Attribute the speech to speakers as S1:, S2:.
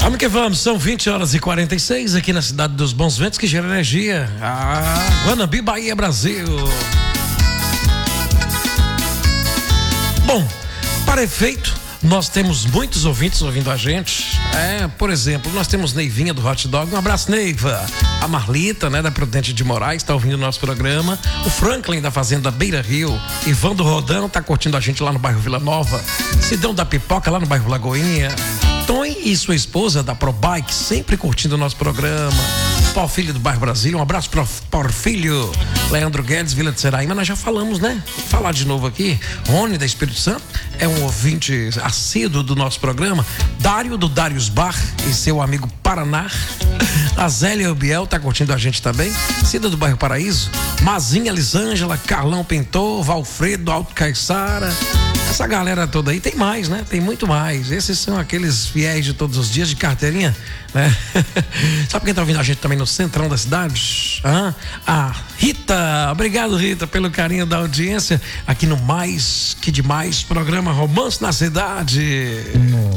S1: Vamos que vamos, são 20h46 aqui na cidade dos Bons Ventos, que gera energia. Guanambi, Bahia, Brasil. Bom, para efeito, nós temos muitos ouvintes ouvindo a gente. Por exemplo, nós temos Neivinha do Hot Dog. Um abraço, Neiva. A Marlita, da Prudente de Moraes, está ouvindo o nosso programa. O Franklin da Fazenda Beira Rio. Ivan do Rodão tá curtindo a gente lá no bairro Vila Nova. Cidão da Pipoca lá no bairro Lagoinha. Tony e sua esposa da ProBike sempre curtindo o nosso programa. Porfílio do bairro Brasília, um abraço para Porfílio. Leandro Guedes, Vila de Seraíma, nós já falamos, Vou falar de novo aqui. Rony da Espírito Santo é um ouvinte assíduo do nosso programa. Dário do Dários Bar e seu amigo Paraná. A Zélia Biel tá curtindo a gente também. Cida do bairro Paraíso. Mazinha, Lisângela, Carlão Pintor, Valfredo, Alto Caiçara. Essa galera toda aí tem mais, Tem muito mais. Esses são aqueles fiéis de todos os dias de carteirinha, Sabe quem tá ouvindo a gente também no centrão da cidade? A Rita. Obrigado, Rita, pelo carinho da audiência aqui no Mais Que Demais, programa Romance na Cidade.